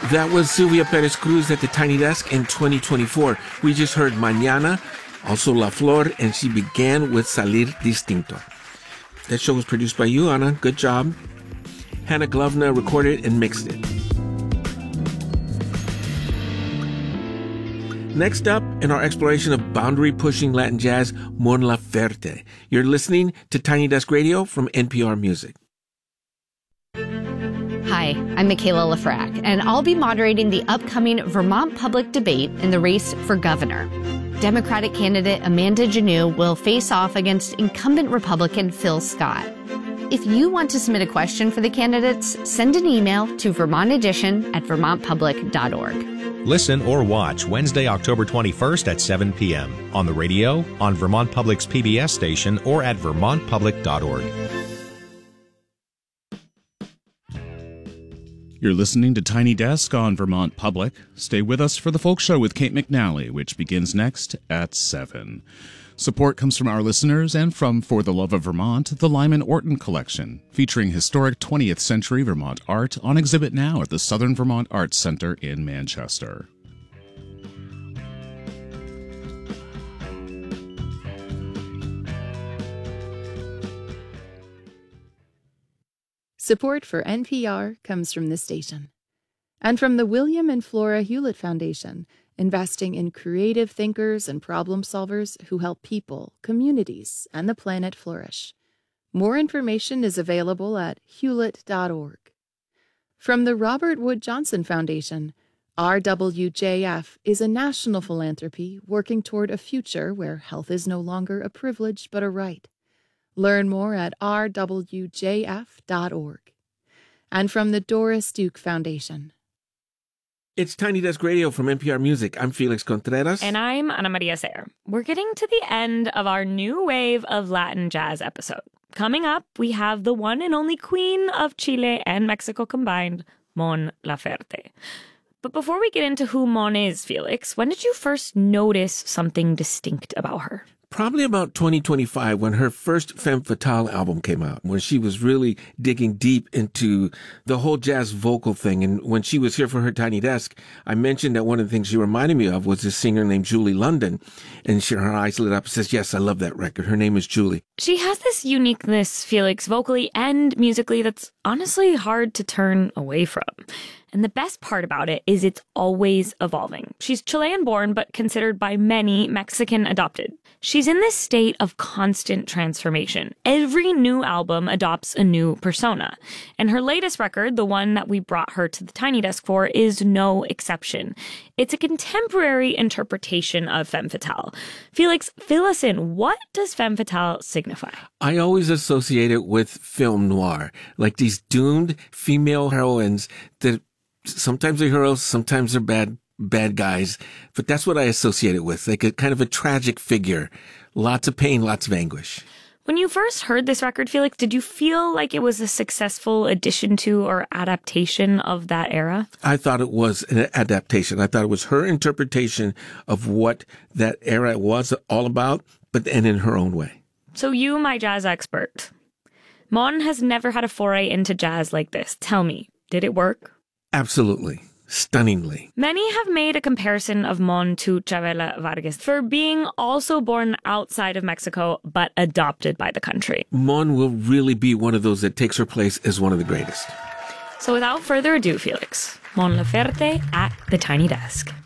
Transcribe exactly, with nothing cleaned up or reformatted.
That was Sylvia Perez Cruz at the Tiny Desk in twenty twenty-four. We just heard Mañana, also La Flor, and she began with Salir Distinto. That show was produced by you, Ana. Good job. Hannah Glovna recorded and mixed it. Next up, in our exploration of boundary-pushing Latin jazz, Mon Laferte. You're listening to Tiny Desk Radio from N P R Music. Hi, I'm Michaela Lafrac, and I'll be moderating the upcoming Vermont public debate in the race for governor. Democratic candidate Amanda Janoo will face off against incumbent Republican Phil Scott. If you want to submit a question for the candidates, send an email to vermont edition at vermont public dot org. Listen or watch Wednesday, October twenty-first at seven p.m. on the radio, on Vermont Public's P B S station, or at vermont public dot org. You're listening to Tiny Desk on Vermont Public. Stay with us for the Folk Show with Kate McNally, which begins next at seven. Support comes from our listeners and from For the Love of Vermont, the Lyman Orton Collection, featuring historic twentieth century Vermont art on exhibit now at the Southern Vermont Arts Center in Manchester. Support for N P R comes from this station and from the William and Flora Hewlett Foundation, investing in creative thinkers and problem solvers who help people, communities, and the planet flourish. More information is available at hewlett dot org. From the Robert Wood Johnson Foundation, R W J F is a national philanthropy working toward a future where health is no longer a privilege but a right. Learn more at r w j f dot org. And from the Doris Duke Foundation. It's Tiny Desk Radio from N P R Music. I'm Felix Contreras. And I'm Ana Maria Sayer. We're getting to the end of our new wave of Latin jazz episode. Coming up, we have the one and only queen of Chile and Mexico combined, Mon Laferte. But before we get into who Mon is, Felix, when did you first notice something distinct about her? Probably about twenty twenty-five, when her first Femme Fatale album came out, when she was really digging deep into the whole jazz vocal thing. And when she was here for her Tiny Desk, I mentioned that one of the things she reminded me of was this singer named Julie London. And she, her eyes lit up and says, yes, I love that record. Her name is Julie. She has this uniqueness, Felix, vocally and musically, that's honestly hard to turn away from. And the best part about it is it's always evolving. She's Chilean-born, but considered by many Mexican-adopted. She's in this state of constant transformation. Every new album adopts a new persona. And her latest record, the one that we brought her to the Tiny Desk for, is no exception. It's a contemporary interpretation of Femme Fatale. Felix, fill us in. What does Femme Fatale signify? I always associate it with film noir, like these doomed female heroines that sometimes they're heroes, sometimes they're bad bad guys, but that's what I associate it with, like a kind of a tragic figure. Lots of pain, lots of anguish. When you first heard this record, Felix, did you feel like it was a successful addition to or adaptation of that era? I thought it was an adaptation. I thought it was her interpretation of what that era was all about, but and in her own way. So you, my jazz expert, Mon has never had a foray into jazz like this. Tell me, did it work? Absolutely. Stunningly. Many have made a comparison of Mon to Chavela Vargas for being also born outside of Mexico, but adopted by the country. Mon will really be one of those that takes her place as one of the greatest. So without further ado, Felix, Mon Laferte at the Tiny Desk.